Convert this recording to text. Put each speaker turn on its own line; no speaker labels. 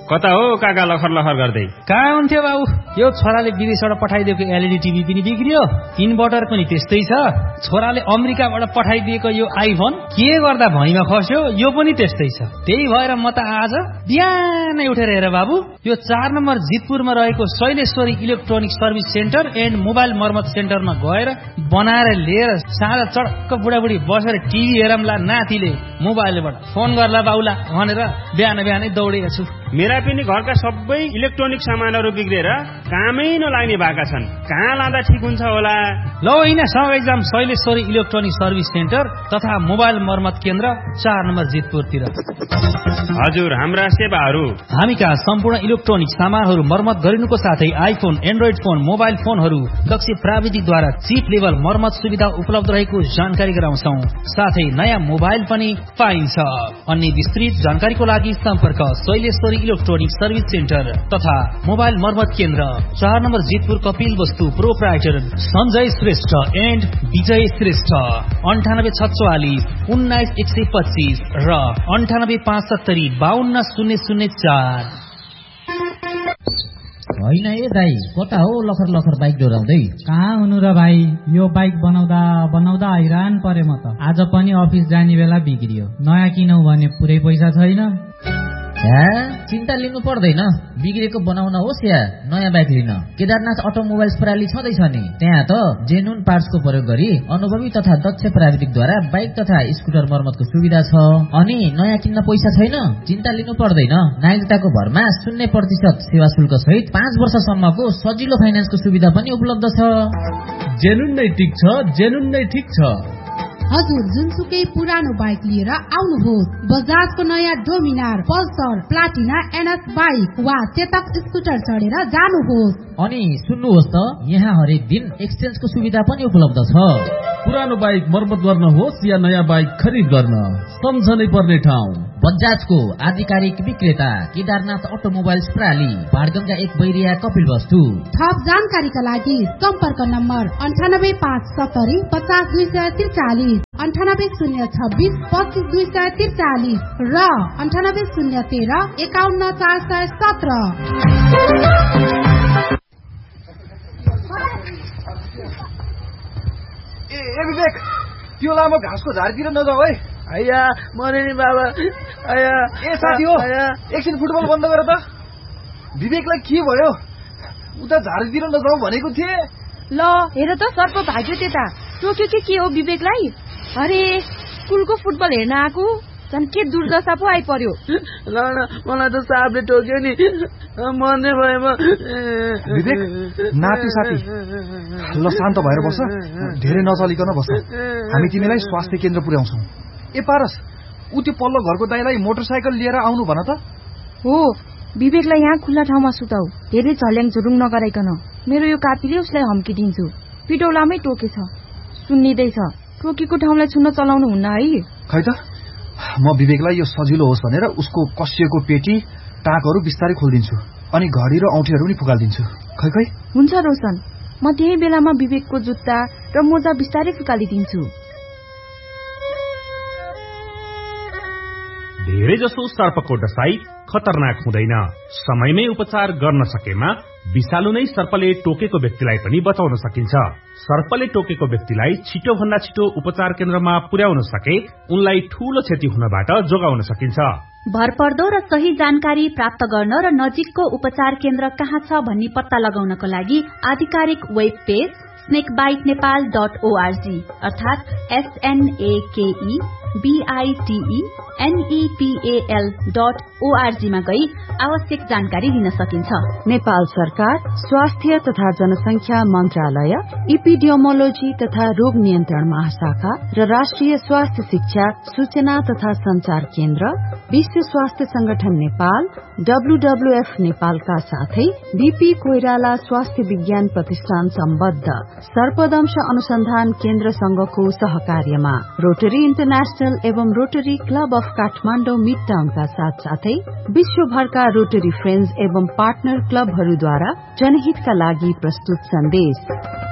कता हो काका लखर लखर गर्दै?
कहाँ हुन्थ्यो बाबु? यो छोराले विदेशबाट पठाइदिएको एलइडी टिभी पनि बिग्रियो, इन्भर्टर पनि त्यस्तै छ। छोराले अमेरिकाबाट पठाइदिएको यो आइफोन के गर्दा भैँमा खस्यो, यो पनि त्यस्तै छ। त्यही भएर म त आज बिहानै उठेर हेर बाबु, यो 4 नम्बर जितपुरमा रहेको Shaileshwari electronic service centre and mobile मर्मत सेन्टरमा गएर बनाएर लिएर साँझ चडक्क बुढाबुढी बसेर टिभी हेरमला, नातिले मोबाइलबाट फोन गर्ला बाउला भनेर बिहान बिहानै दौडेको छु।
मेरा पनि घरका सबै इलेक्ट्रोनिक सामानहरू बिग्रेर कामै नलाग्ने भएका छन्। कहाँ लाँदा ठिक हुन्छ होला?
ल होइन, सँगै जाम शैलेश्वरी इलेक्ट्रोनिक सर्भिस सेन्टर तथा मोबाइल मर्मत केन्द्र 4 नम्बर जितपुरतिर।
हजुर, हाम्रा सेवाहरू
हामी कहाँ सम्पूर्ण इलेक्ट्रोनिक सामानहरू मर्मत गरिनुको साथै आइफोन, एन्ड्रोइड फोन, मोबाइल फोनहरू दक्ष प्राविधिकद्वारा चिप लेभल मर्मत सुविधा उपलब्ध रहेको जानकारी गराउँछौं। साथै नयाँ मोबाइल पनि पाइन्छ। अन्य विस्तृत जानकारीको लागि सम्पर्क शैलेश्वरी इलेक्ट्रोनिक सर्भिस सेन्टर तथा मोबाइल मर्मत केन्द्र 4 नम्बर जितपुर कपिल वस्तु प्रोप्राइटर सञ्जय श्रेष्ठ एन्ड विजय श्रेष्ठ 9846 19125 र 9875 52004।
होइन ए दाई, कता हो लखर लखर बाइक डोराउँदै?
कहाँ हुनु र भाइ, यो बाइक बनाउँदा हैरान परे म त। आज पनि अफिस जाने बेला बिग्रियो। नयाँ किनौ भने पुरै पैसा छैन।
चिन्ता लिनु पर्दैन, बिग्रेको बनाउन होस् या नयाँ बाइक लिन केदारनाथ अटोमोबाइल्स प्रणाली छँदैछ नि। त्यहाँ त जेन्युन पार्ट्सको प्रयोग गरी अनुभवी तथा दक्ष प्राविधिकद्वारा बाइक तथा स्कुटर मर्मतको सुविधा छ। अनि नयाँ किन्न पैसा छैन, चिन्ता लिनु पर्दैन। नागरिकताको भरमा 0% सेवा शुल्क सहित 5 वर्षसम्मको सजिलो फाइनान्सको सुविधा पनि उपलब्ध छ।
जेन्युन नै ठिक छ, जेन्युन नै ठिक छ।
हजुर, जुनसुकै पुरानो बाइक लिएर आउनुहोस्। बजाजको नयाँ Dominar, Pulsar, Platina, NS bike वा चेतक स्कुटर चढेर जानुहोस्।
अनि सुन्नुहोस् त, यहाँ हरेक दिन एक्सचेन्जको सुविधा पनि उपलब्ध छ।
पुरानो बाइक मर्मत गर्न होस् या नयाँ बाइक खरिद गर्न, सम्झनै पर्ने ठाउँ
बजाजको आधिकारिक विक्रेता केदारनाथ अटोमोबाइल्स प्रणाली, भाडगंगा 1 बैरिया कपिल वस्तु।
थप जानकारीका लागि सम्पर्क नम्बर 98570 50243, 98026 25243 र 98013 51417।
ए विवेक, त्यो लामो घाँसको झाडीतिर नजाऊ है।
आया मरे नि बाबा। आया
ए साथी हो, एकछिन फुटबल बन्द गर त। विवेकलाई के भयो? उता झाडीतिर नजाऊ भनेको थिए।
ल हेर त, सर्प भाग्यो त्यता। टोक्यो के हो विवेकलाई? अरे स्कुलको फुटबल हेर्न आएको, झन् के दुर्दशा पो आइपर्यो।
ल मलाई त सापले टोक्यो नि, मर्ने भयो म।
विवेक, नाति साथी, ल शान्त भएर बस, धेरै नचलिकन बस। हामी तिमीलाई स्वास्थ्य केन्द्र पुर्याउँछौँ। ए पारस, उ त्यो पल्लो घरको दाइलाई मोटरसाइकल लिएर आउनु भन त।
हो, विवेकलाई यहाँ खुल्ला ठाउँमा सुताऊ, धेरै झल्याङ झुरुङ नगराइकन। मेरो यो कापीले उसलाई हम्किदिन्छु। पिटौलामै टोकेछ, सुन्निदैछ। टोकेको ठाउँलाई छुन्न चलाउनु हुन्न है।
खै त, म विवेकलाई यो सजिलो होस् भनेर उसको कसिएको पेटी टाँकहरू बिस्तारै खोलिदिन्छु, अनि घडी र औँठीहरू पनि फुकालिदिन्छु। खै खै
हुन्छ रोशन, म त्यही बेलामा विवेकको जुत्ता र मोजा बिस्तारै फुकालिदिन्छु।
धेरै जसो सर्पको डसाई खतरनाक हुँदैन। समयमै उपचार गर्न सकेमा विषालु नै सर्पले टोकेको व्यक्तिलाई पनि बचाउन सकिन्छ। सर्पले टोकेको व्यक्तिलाई छिटो भन्दा छिटो उपचार केन्द्रमा पुर्याउन सके उनलाई ठूलो क्षति हुनबाट जोगाउन सकिन्छ।
भरपर्दो र सही जानकारी प्राप्त गर्न र नजिकको उपचार केन्द्र कहाँ छ भन्ने पत्ता लगाउनको लागि आधिकारिक वेब पेज snakebitenepal.org अर्थात SNAKEBITENEPAL.org मा गई आवश्यक जानकारी लिन सकिन्छ।
नेपाल सरकार स्वास्थ्य तथा जनसंख्या मन्त्रालय, इपिडियोमोलोजी तथा रोग नियन्त्रण महाशाखा र राष्ट्रिय स्वास्थ्य शिक्षा सूचना तथा संचार केन्द्र, विश्व स्वास्थ्य संगठन नेपाल, WWF नेपालका साथै बीपी कोइराला स्वास्थ्य विज्ञान प्रतिष्ठान सम्बद्ध सर्पदंश अनुसन्धान केन्द्र संघको सहकार्यमा रोटरी इन्टरनेशनल एवं रोटरी क्लब अफ काठमाडौँ मिडटाउनका साथसाथै विश्वभरका रोटरी फ्रेन्ड्स एवं पार्टनर क्लबहरूद्वारा जनहितका लागि प्रस्तुत सन्देश।